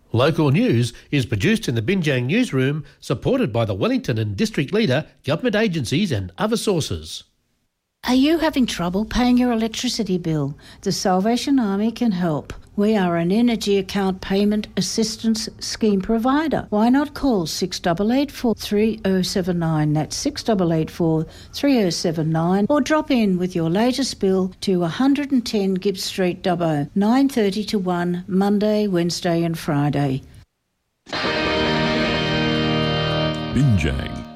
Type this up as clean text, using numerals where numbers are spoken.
Local news is produced in the Binjang newsroom, supported by the Wellington and District Leader, government agencies and other sources. Are you having trouble paying your electricity bill? The Salvation Army can help. We are an energy account payment assistance scheme provider. Why not call 6884 3079, that's 6884 3079, or drop in with your latest bill to 110 Gibbs Street, Dubbo, 9:30 to 1, Monday, Wednesday and Friday. Binjang